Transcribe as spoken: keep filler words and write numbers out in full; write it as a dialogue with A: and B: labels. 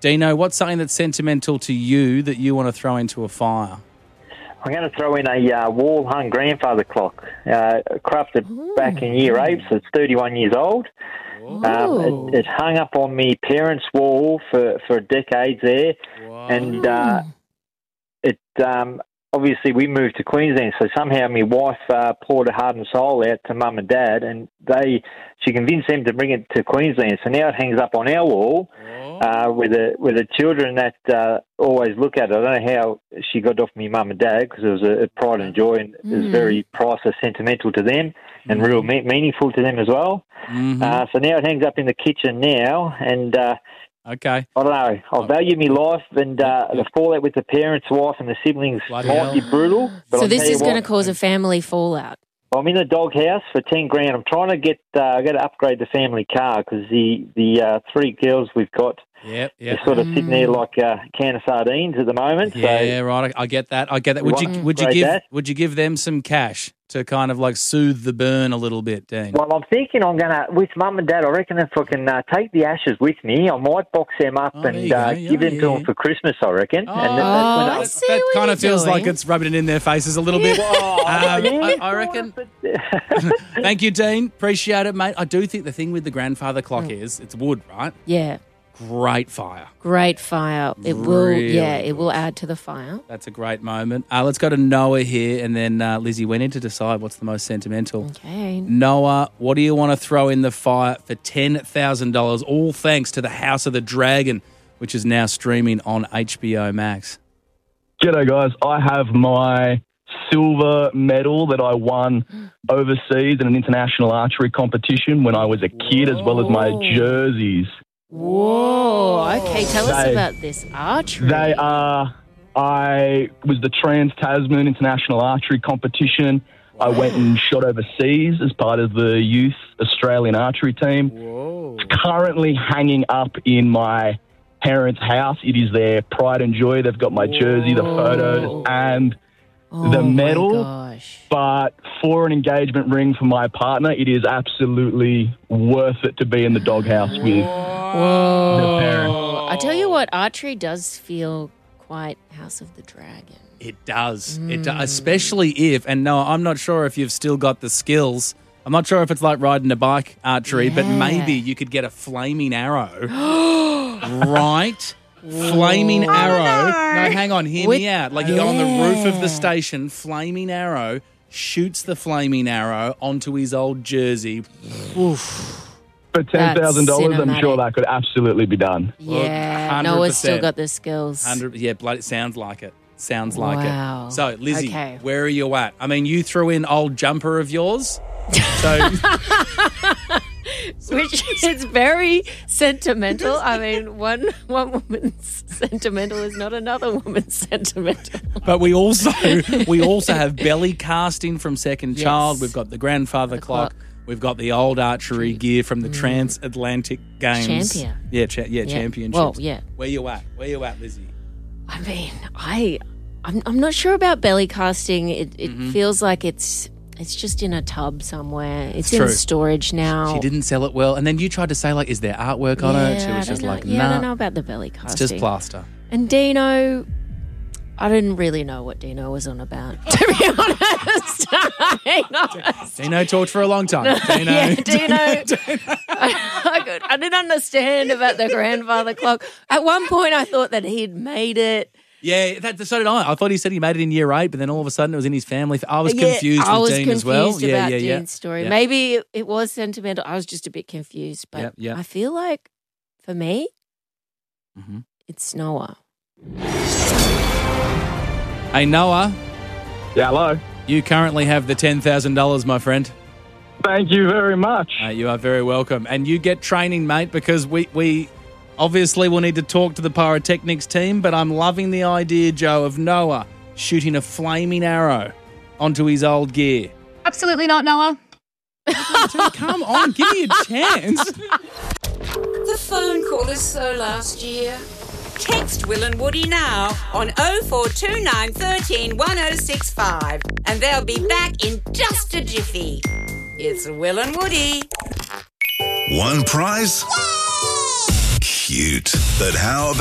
A: Dino, what's something that's sentimental to you that you want to throw into a fire?
B: I'm going to throw in a uh, wall-hung grandfather clock, uh, crafted
C: Ooh.
B: back in year eight, so it's thirty-one years old. Um, it, it hung up on me parents' wall for, for decades there,
A: Wow.
B: and uh, it um, obviously we moved to Queensland, so somehow my wife uh, poured her heart and soul out to mum and dad, and they she convinced them to bring it to Queensland. So now it hangs up on our wall. Uh, with the with the children that uh, always look at it. I don't know how she got off me mum and dad, because it was a, a pride and joy, and mm. it was very priceless, sentimental to them, and mm. real me- meaningful to them as well. Mm-hmm. Uh, so now it hangs up in the kitchen now, and uh,
A: okay,
B: I don't know. I value my life, and uh, the fallout with the parents, wife, and the siblings
A: Bloody
B: might
A: hell.
B: be brutal. But
C: So
B: I'll
C: this
B: tell you
C: is going to
B: what,
C: cause a family fallout.
B: I'm in the doghouse for ten grand. I'm trying to get. Uh, I got to upgrade the family car, because the the uh, three girls we've got.
A: Yep, yep.
B: They're sort of sitting there like a can of sardines at the moment.
A: Yeah,
B: so
A: right. I, I get that. I get that. Would you would you
B: upgrade
A: give
B: that.
A: would you give them some cash to kind of like soothe the burn a little bit, Dean?
B: Well, I'm thinking I'm going to, with mum and dad, I reckon if I can uh, take the ashes with me, I might box them up
A: Oh, there
B: and
A: you
B: uh,
A: go. Yeah,
B: give them
A: yeah,
B: to
A: yeah.
B: them for Christmas, I reckon.
A: Oh,
B: and that,
C: I
B: that's when
C: see
A: that
C: what
A: kind
C: you're
A: of feels
C: doing.
A: like it's rubbing it in their faces a little bit.
B: Oh,
A: Um,
B: yeah,
A: I, I reckon. Thank you, Dean. Appreciate it, mate. I do think the thing with the grandfather clock is it's wood, right?
C: Yeah.
A: Great fire.
C: Great fire. It will,
A: Really
C: yeah, it
A: good.
C: will add to the fire.
A: That's a great moment. Uh, let's go to Noah here, and then uh, Lizzie went in to decide what's the most sentimental.
C: Okay.
A: Noah, what do you want to throw in the fire for ten thousand dollars, all thanks to the House of the Dragon, which is now streaming on H B O Max?
D: G'day, guys. I have my silver medal that I won overseas in an international archery competition when I was a kid, as well as my jerseys.
C: Whoa. Okay, tell us
D: They-
C: about this archery.
D: They are. I was the Trans-Tasman International Archery Competition. I went and shot overseas as part of the youth Australian archery team.
A: Whoa.
D: It's currently hanging up in my parents' house. It is their pride and joy. They've got my jersey, the photos, and
C: oh
D: the medal.
C: My gosh.
D: But for an engagement ring for my partner, it is absolutely worth it to be in the doghouse with the parents.
C: I tell you what, archery does feel quite House of the Dragon.
A: It does. It does. Especially if, and no, I'm not sure if you've still got the skills. I'm not sure if it's like riding a bike archery, but
C: Yeah.
A: maybe you could get a flaming arrow. Right? Flaming arrow. No, hang on. Hear
C: With-
A: me out. Like you go on the roof of
C: Yeah.
A: the station, flaming arrow, shoots the flaming arrow onto his old jersey. Oof.
D: For ten thousand dollars, I'm
C: cinematic.
D: sure that could absolutely be done.
C: Yeah,
A: Look,
C: Noah's still
A: one hundred percent.
C: got the skills.
A: one hundred Yeah, bloody, sounds like it. Sounds like
C: Wow.
A: it. So, Lizzie,
C: Okay.
A: where are you at? I mean, you threw in old jumper of yours. So,
C: Which is very sentimental. I mean, one one woman's sentimental is not another woman's sentimental.
A: but we also we also have belly casting from Second
C: Yes.
A: Child. We've got the grandfather clock.
C: clock.
A: We've got the old archery gear from the Transatlantic Games.
C: Champion.
A: Yeah, cha- yeah,
C: Yeah.
A: championships.
C: Well, yeah.
A: Where you at? Where you at, Lizzie?
C: I mean, I I'm, I'm not sure about belly casting. It it
A: Mm-hmm.
C: feels like it's it's just in a tub somewhere. It's,
A: It's
C: in
A: true.
C: storage now.
A: She didn't sell it well, and then you tried to say like, "Is there artwork on
C: yeah,
A: it?" She
C: I
A: was
C: don't
A: just
C: know.
A: like,
C: yeah, I
A: "Nah,
C: don't know about the belly casting.
A: it's just plaster."
C: And Dino, I didn't really know what Dino was on about, to be honest. Being honest.
A: Dino talked for a long time. Dino,
C: Yeah, Dino. I, could, I didn't understand about the grandfather clock. At one point, I thought that he'd made it.
A: Yeah, that, so did I. I thought he said he made it in year eight, but then all of a sudden it was in his family. I was
C: Yeah,
A: confused
C: I
A: with
C: was
A: Dean
C: confused
A: as well. Yeah,
C: about
A: yeah, yeah.
C: Dean's story.
A: Yeah.
C: Maybe it, it was sentimental. I was just a bit confused. But
A: Yep, yep.
C: I feel like, for me,
A: Mm-hmm.
C: it's Noah.
A: Hey, Noah,
D: Yeah, hello.
A: you currently have the ten thousand dollars, my friend.
D: Thank you very much.
A: Uh, you are very welcome. And you get training, mate, because we, we obviously will need to talk to the pyrotechnics team, but I'm loving the idea, Joe, of Noah shooting a flaming arrow onto his old gear.
E: Absolutely not, Noah.
A: Come on, give me a chance.
F: The phone call is so last year. Text Will and Woody now on oh four two nine one three one oh six five and they'll be back in just a jiffy. It's Will and Woody.
G: One prize? Cute. But how about